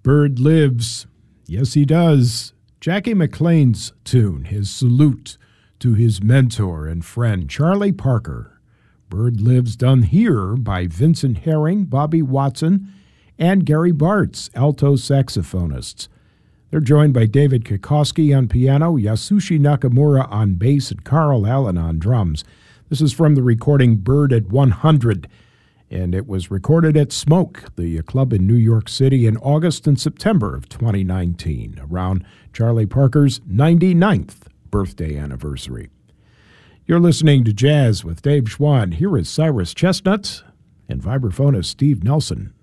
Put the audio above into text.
Bird lives. Yes, he does. Jackie McLean's tune, his salute to his mentor and friend, Charlie Parker. Bird Lives, done here by Vincent Herring, Bobby Watson, and Gary Bartz, alto saxophonists. They're joined by David Kikoski on piano, Yasushi Nakamura on bass, and Carl Allen on drums. This is from the recording Bird at 100, and it was recorded at Smoke, the club in New York City, in August and September of 2019, around Charlie Parker's 99th birthday anniversary. You're listening to Jazz with Dave Schwann. Here is Cyrus Chestnut and vibraphonist Steve Nelson.